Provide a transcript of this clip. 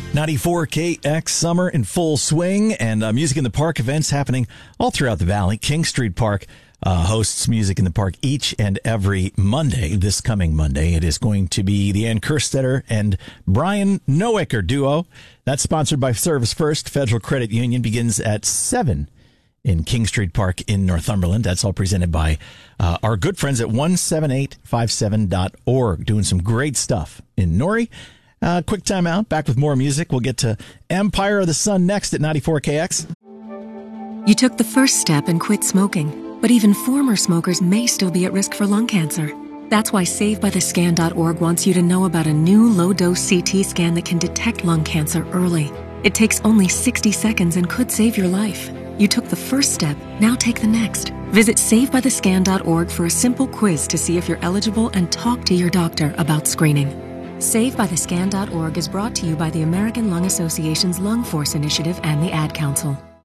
94KX summer in full swing, and Music in the Park events happening all throughout the valley. King Street Park hosts Music in the Park each and every Monday. This coming Monday, it is going to be the Ann Kerstetter and Brian Noecker duo. That's sponsored by Service First Federal Credit Union. Begins at 7 in King Street Park in Northumberland. That's all presented by our good friends at 17857.org, doing some great stuff in Norrie. Quick time out. Back with more music. We'll get to Empire of the Sun next at 94KX. You took the first step and quit smoking, but even former smokers may still be at risk for lung cancer. That's why SaveByTheScan.org wants you to know about a new low-dose CT scan that can detect lung cancer early. It takes only 60 seconds and could save your life. You took the first step, now take the next. Visit SaveByTheScan.org for a simple quiz to see if you're eligible and talk to your doctor about screening. SaveByTheScan.org is brought to you by the American Lung Association's Lung Force Initiative and the Ad Council.